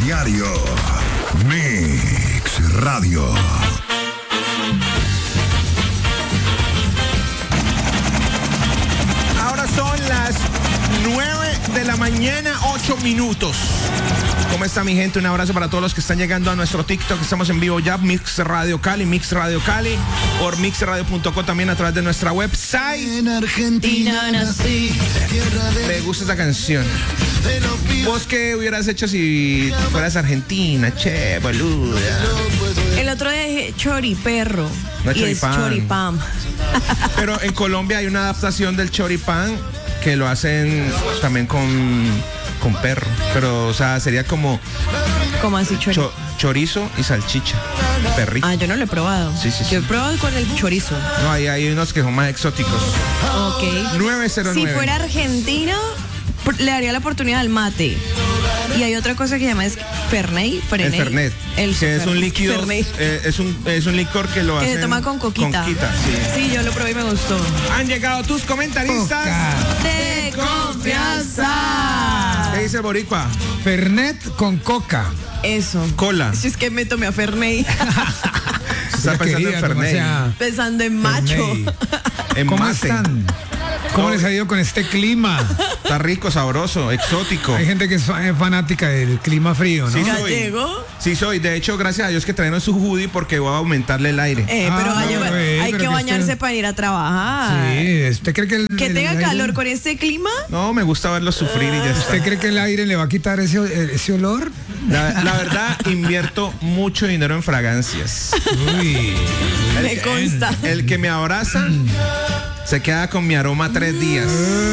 diario. Mix Radio. Ahora son las 9 de la mañana, 8 minutos. ¿Cómo está mi gente? Un abrazo para todos los que están llegando a nuestro TikTok. Estamos en vivo ya, Mix Radio Cali, por mixradio.co, también a través de nuestra website. En Argentina nací. Me gusta esta canción. ¿Vos qué hubieras hecho si fueras argentina? Che, boluda. El otro día dije choriperro. No es y es choripán. choripán. Pero en Colombia hay una adaptación del choripán que lo hacen también con perro. Pero, o sea, sería como ¿Cómo así chorizo? chorizo y salchicha. Perrito. Ah, yo no lo he probado. Sí. Yo he probado con el chorizo. No, hay unos que son más exóticos. Ok. 909. Si fuera argentino, le daría la oportunidad al mate. Y hay otra cosa que se llama Fernet. El Fernet. Que es un líquido. Es un licor que lo que hacen se toma con coquita. Sí, yo lo probé y me gustó. Han llegado tus comentaristas De confianza. ¿Qué dice Boricua? Fernet con coca. Eso. Cola. Si es que me tomé a Fernet. Está Ya pensando en quería, como Fernet. sea, Pensando en macho. Fernet. En ¿Cómo mate. están? ¿Cómo les ha ido con este clima? Está rico, sabroso, exótico. Hay gente que es fanática del clima frío, ¿no? Sí, soy. ¿Gallego? Sí, soy. De hecho, gracias a Dios que trajeron su hoodie porque voy a aumentarle el aire. Pero Ah, hay pero que que bañarse usted- para ir a trabajar. Sí, ¿usted cree que Que tenga aire- calor con este clima. No, me gusta verlo sufrir y ya está. ¿Usted cree que el aire le va a quitar ese olor? La verdad, invierto mucho dinero en fragancias. Uy. Me consta. El que me abraza se queda con mi aroma 3 días.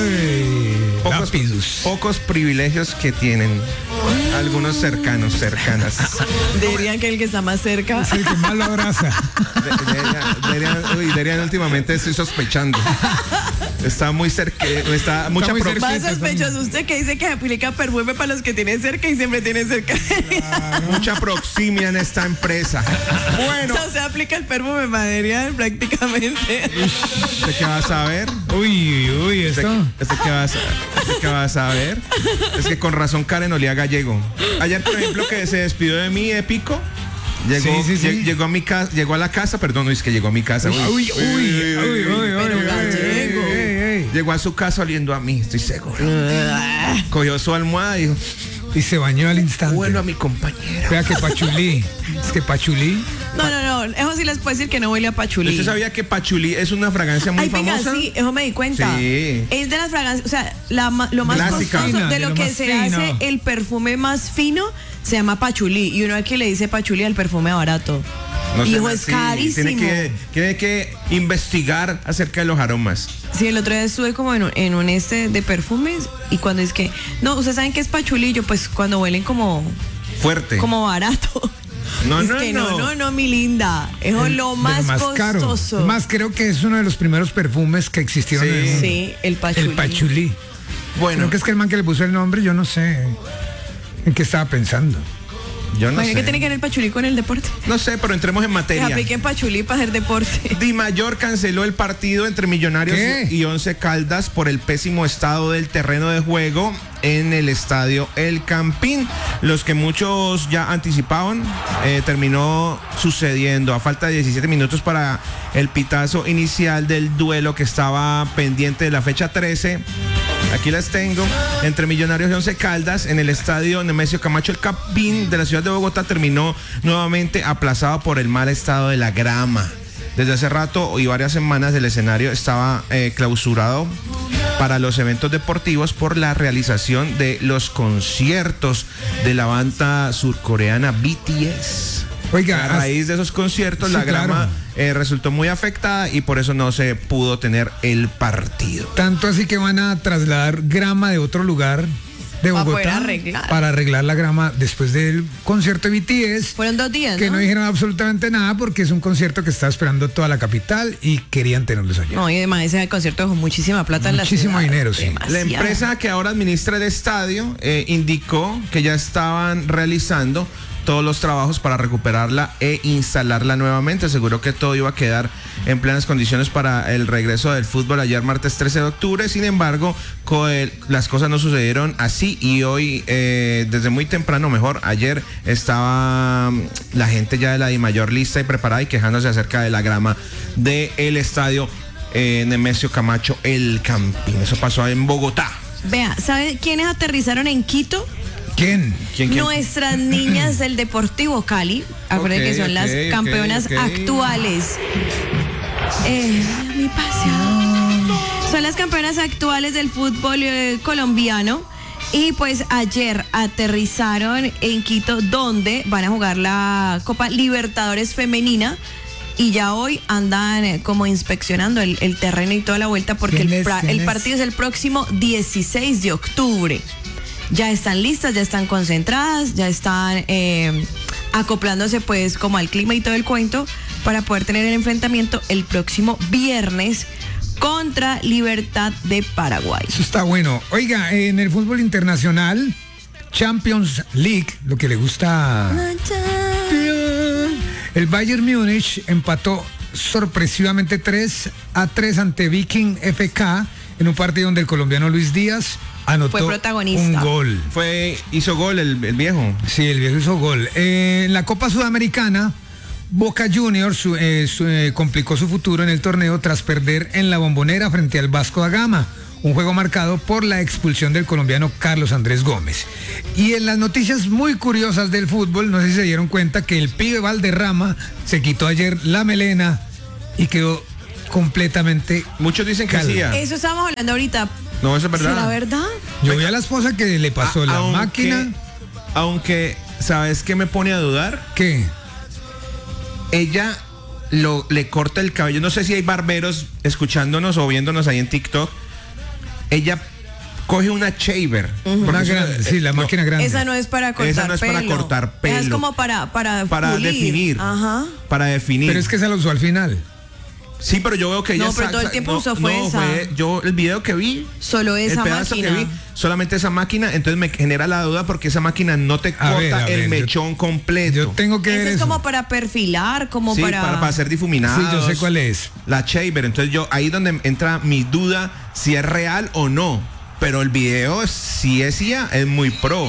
Pocos privilegios que tienen algunos cercanas. Dirían que el que está más cerca. Es el que más lo abraza. Derian, últimamente estoy sospechando. Está muy cerca, está mucha muy pro- cerca. Más sospechoso usted que dice que aplica perfume para los que tienen cerca y siempre tiene cerca. mucha proximia en esta empresa. Bueno, O sea, aplica el perfume material prácticamente. ¿usted qué vas a ver? Uy, esto. ¿Este qué vas a ver? Es que con razón Karen olía gallego. Ayer, por ejemplo, que se despidió de mí, Épico. Sí. Llegó a mi casa, llegó a la casa, perdón, no es que llegó a mi casa. Uy. Pero gallego. Llegó a su casa oliendo a mí, estoy seguro. Cogió su almohada y dijo, Y se bañó al instante. bueno a mi compañera. Vea que pachulí. Es que pachulí. No. Eso sí les puedo decir que no huele a pachulí. ¿Usted sabía que Pachulí es una fragancia muy Ay, venga, famosa? sí, eso me di cuenta. Sí. Es de las fragancias, o sea, lo más Clásica. costoso Fina, de de lo lo que más se fino. hace el perfume más fino se llama pachulí. Y uno aquí le dice pachulí al perfume barato. No Hijo, sean es así. carísimo. Tiene que investigar acerca de los aromas. Sí, el otro día estuve como en un de perfumes y cuando es que, no, ustedes saben que es pachulí, yo pues cuando huelen como Fuerte. barato. No, es no, que no. no, mi linda. Eso es lo más caro. costoso. Más creo que es uno de los primeros perfumes que existieron Sí. en el mundo. Sí, el pachulí. El pachulí. Bueno, Creo que es que el man que le puso el nombre, yo no sé en qué estaba pensando. yo no Bueno, sé. ¿qué tiene que ver el pachulí con el deporte? No sé, pero entremos en Que materia. apliquen pachulí para hacer deporte. Di Mayor canceló el partido entre Millonarios ¿Qué? y Once Caldas por el pésimo estado del terreno de juego en el estadio El Campín. Los que muchos ya anticipaban, terminó sucediendo a falta de 17 minutos para el pitazo inicial del duelo que estaba pendiente de la fecha 13. Aquí las tengo. Entre Millonarios y Once Caldas en el estadio Nemesio Camacho El Campín de la ciudad de Bogotá terminó nuevamente aplazado por el mal estado de la grama. Desde hace rato y varias semanas el escenario estaba clausurado para los eventos deportivos por la realización de los conciertos de la banda surcoreana BTS. Oiga, A raíz de esos conciertos, sí, la grama claro. resultó muy afectada y por eso no se pudo tener el partido. tanto así que van a trasladar grama de otro lugar de Para Bogotá poder arreglar. para arreglar la grama después del concierto de BTS. Fueron 2 días, Que ¿no? no dijeron absolutamente nada porque es un concierto que está esperando toda la capital y querían tenerlos allá. No, y además ese concierto dejó muchísima plata en la ciudad. Muchísimo dinero, sí. La Demasiado. empresa que ahora administra el estadio indicó que ya estaban realizando todos los trabajos para recuperarla e instalarla nuevamente. Aseguró que todo iba a quedar en plenas condiciones para el regreso del fútbol ayer martes 13 de octubre. Sin embargo, las cosas no sucedieron así y hoy, desde muy temprano, mejor, ayer estaba la gente ya de la DIMAYOR lista y preparada y quejándose acerca de la grama del estadio Nemesio Camacho El Campín. Eso pasó en Bogotá. Vea, ¿sabe quiénes aterrizaron en Quito? ¿Quién? Nuestras niñas del Deportivo Cali. Acuérdense que son las campeonas actuales. Mi pasión. Son las campeonas actuales del fútbol colombiano. Y pues ayer aterrizaron en Quito, donde van a jugar la Copa Libertadores Femenina. Y ya hoy andan como inspeccionando el terreno y toda la vuelta, porque el partido es el próximo 16 de octubre. Ya están listas, ya están concentradas, ya están acoplándose pues como al clima y todo el cuento para poder tener el enfrentamiento el próximo viernes contra Libertad de Paraguay. Eso está bueno. Oiga, en el fútbol internacional, Champions League, lo que le gusta... El Bayern Múnich empató sorpresivamente 3-3 ante Viking FK en un partido donde el colombiano Luis Díaz anotó fue protagonista. Un gol. Hizo gol el viejo. Sí, el viejo hizo gol. En la Copa Sudamericana, Boca Juniors complicó su futuro en el torneo tras perder en la Bombonera frente al Vasco da Gama. Un juego marcado por la expulsión del colombiano Carlos Andrés Gómez. Y en las noticias muy curiosas del fútbol, no sé si se dieron cuenta que el pibe Valderrama se quitó ayer la melena y quedó completamente... Muchos dicen que hacía. Eso estábamos hablando ahorita. No, eso es verdad. ¿Será verdad? Yo vi a la esposa que le pasó la máquina. Aunque, ¿sabes qué me pone a dudar? ¿Qué? Ella le corta el cabello. No sé si hay barberos escuchándonos o viéndonos ahí en TikTok. Ella coge una shaver. Sí, la máquina grande. Esa no es para cortar pelo. Esa no es para cortar pelo. Esa es como para pulir. Definir. Ajá. Para definir. Pero es que esa la usó al final. Sí, pero yo veo que ella... No, pero todo el tiempo usó esa. Yo el video que vi... Solo esa el pedazo máquina. que vi, solamente esa máquina, entonces me genera la duda porque esa máquina no te corta el mechón completo. Yo tengo que ver eso. Es como para perfilar, como para hacer difuminados. Sí, yo sé cuál es. La shaver, entonces ahí es donde entra mi duda si es real o no. Pero el video, si es IA, es muy pro.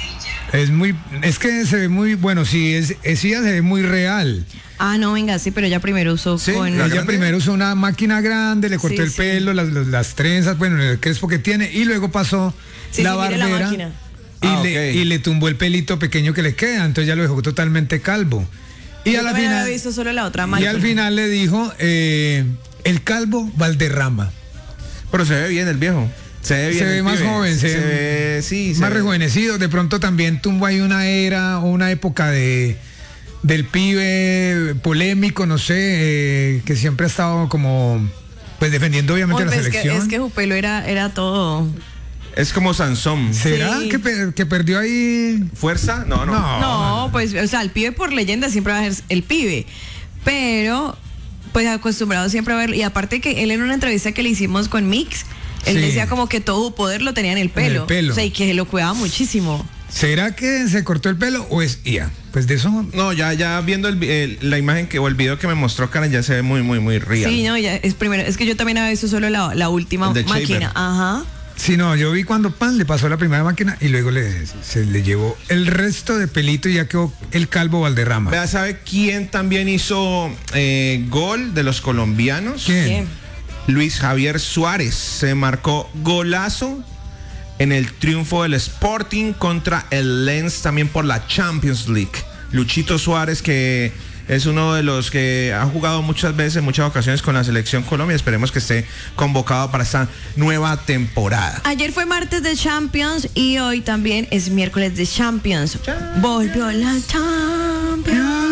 Es que se ve muy, bueno, si es IA se ve muy real. Ah, no, venga, sí, pero ella primero usó ella primero usó una máquina grande, le cortó el pelo, las trenzas, bueno, el crespo que tiene, y luego pasó la barbera y le tumbó el pelito pequeño que le queda, entonces ya lo dejó totalmente calvo. Y a la final visto solo la otra máquina. Y al final le dijo el calvo Valderrama. Pero se ve bien el viejo. Se ve más joven, se ve más rejuvenecido. De pronto también tumbó ahí una época del pibe polémico, no sé, que siempre ha estado como pues defendiendo obviamente la selección. Es que su pelo era todo. Es como Sansón. ¿Será que perdió ahí fuerza? No, pues, o sea, el pibe por leyenda siempre va a ser el pibe, pero pues acostumbrado siempre a verlo. Y aparte que él en una entrevista que le hicimos con Mix, él decía como que todo su poder lo tenía en el pelo. O sea, y que lo cuidaba muchísimo. ¿Será que se cortó el pelo o es IA? Pues de eso... No, ya viendo la imagen o el video que me mostró Karen, ya se ve muy, muy, muy real. Sí, no, ya es primero. Es que yo también había visto solo la última máquina. Shaver. Ajá. Sí, no, yo vi cuando le pasó la primera máquina y luego se le llevó el resto de pelito y ya quedó el calvo Valderrama. Vea, ¿sabe quién también hizo gol de los colombianos? ¿Quién? Luis Javier Suárez. Se marcó golazo en el triunfo del Sporting contra el Lens, también por la Champions League. Luchito Suárez, que es uno de los que ha jugado muchas veces, en muchas ocasiones con la selección Colombia. Esperemos que esté convocado para esta nueva temporada. Ayer fue martes de Champions y hoy también es miércoles de Champions. Volvió la Champions.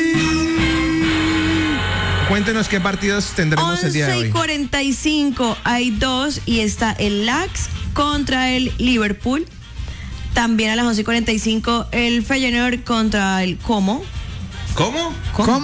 Cuéntenos qué partidos tendremos el día de hoy. 11:45 hay dos y está el Ajax contra el Liverpool. También a las 11:45 el Feyenoord contra el Como. ¿Cómo?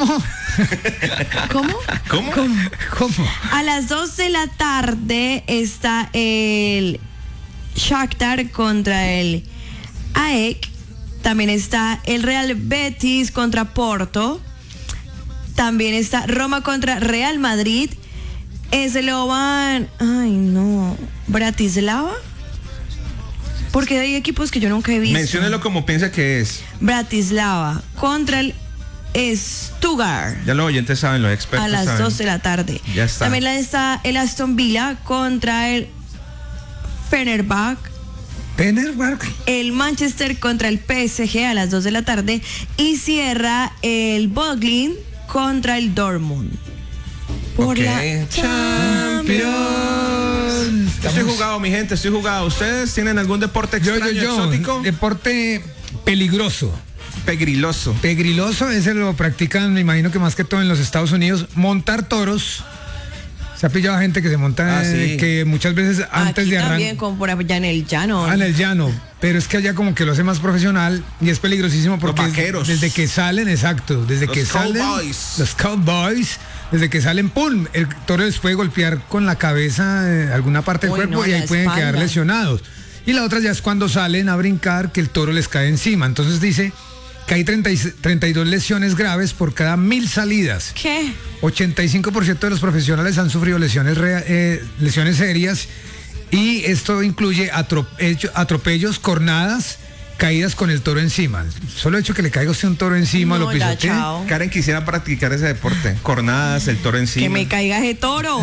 A las 2 de la tarde está el Shakhtar contra el AEK. También está el Real Betis contra Porto. También está Roma contra Real Madrid. Slovan, ay no, Bratislava. Porque hay equipos que yo nunca he visto. Menciónelo como piensa que es. Bratislava contra el Stuttgart. Ya los oyentes saben, los expertos a las saben. 2 de la tarde. Ya está. También está el Aston Villa contra el Fenerbahce. El Manchester contra el PSG a las 2 de la tarde. Y cierra el Boglin contra el Dortmund. Por la Champions. Estoy jugado, mi gente, estoy jugado. ¿Ustedes tienen algún deporte extraño, exótico? Deporte peligroso. Pegriloso. Pegriloso, ese lo practican, me imagino que más que todo en los Estados Unidos. Montar toros. Se ha pillado gente que se monta, sí. Que muchas veces antes Aquí de arrancar. también, como por allá en el llano. En el llano. Pero es que allá como que lo hace más profesional y es peligrosísimo porque Los vaqueros. desde que salen, exacto, desde Los que salen cowboys. los cowboys, desde que salen, ¡pum! El toro les puede golpear con la cabeza alguna parte del Uy, cuerpo no, y ahí la pueden quedar espalda. lesionados. Y la otra ya es cuando salen a brincar que el toro les cae encima. Entonces dice que hay 32 lesiones graves por cada 1000 salidas. ¿Qué? 85% de los profesionales han sufrido lesiones serias y esto incluye atropellos, cornadas, caídas con el toro encima. Solo el hecho que le caiga a usted un toro encima, No, lo ya, pisotee. chao. Karen quisiera practicar ese deporte. Cornadas, el toro encima. Que me caiga ese toro.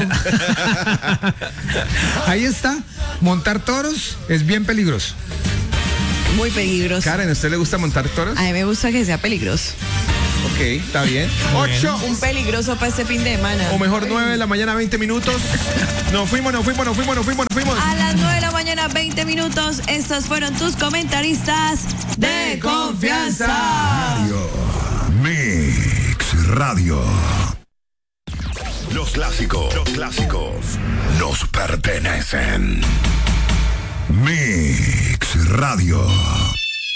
Ahí está. Montar toros es bien peligroso. Muy peligroso. Karen, ¿a usted le gusta montar toros? A mí me gusta que sea peligroso. Ok, está bien. 8 Un peligroso para este fin de semana. o mejor 9 de la mañana, 20 minutos. Nos fuimos. A las 9 de la mañana, 20 minutos. Estos fueron tus comentaristas de confianza. Mix Radio. Los clásicos nos pertenecen. Mix Radio.